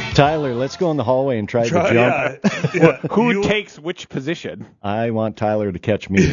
Tyler, let's go in the hallway and try the jump. Yeah. Who takes which position? I want Tyler to catch me.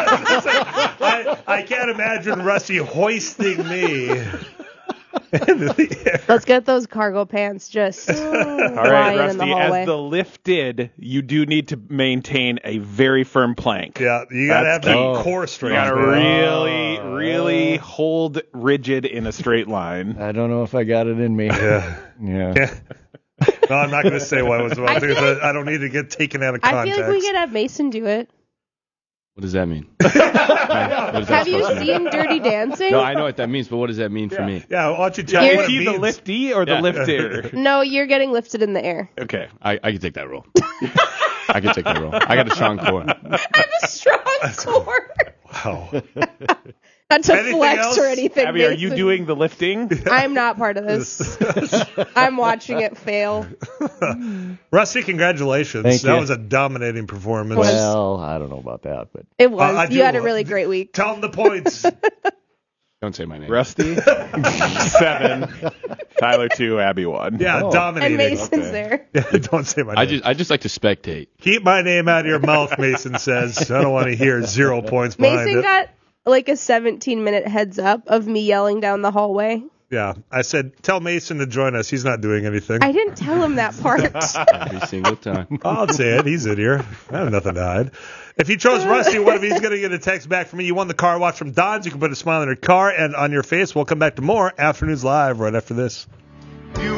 I can't imagine Rusty hoisting me into the air. Let's get those cargo pants just All right, flying in the Rusty, hallway. as the lifted, you do need to maintain a very firm plank. Yeah, you got to have That's that key. core You strength. got to man. really hold rigid in a straight line. I don't know if I got it in me. Yeah. Yeah. No, I'm not going to say what was wrong. I don't need to get taken out of I context. feel like we could have Mason do it. What does that mean? What is that Have you supposed to mean? seen Dirty Dancing? No, I know what that means, but what does that mean for me? Yeah, why don't you tell Is me what it he the means? lifty or the Yeah. lifter? No, you're getting lifted in the air. Okay. I can take that role. I can take that role. I got a strong core. I have a strong core. Wow. Not to Anything flex else? or anything. Abby, are you Mason. doing the lifting? I'm not part of this. I'm watching it fail. Rusty, congratulations. Thank That you. was a dominating performance. Well, I don't know about that, but It was. I do You had a love- really great week. Tell them the points. Don't say my name. Rusty, 7. Tyler, 2. Abby, 1. Yeah, Oh. dominating. And Mason's there. Yeah, don't say my name. I just like to spectate. Keep my name out of your mouth, Mason says. I don't want to hear 0 points behind Mason it. got like a 17-minute heads up of me yelling down the hallway. Yeah, I said, tell Mason to join us. He's not doing anything. I didn't tell him that part. Every single time. I'll say it. He's in here. I have nothing to hide. If you chose Rusty, one of you is going to get a text back from me. You won the car watch from Don's. You can put a smile on your car and on your face. We'll come back to more Afternoons Live right after this. You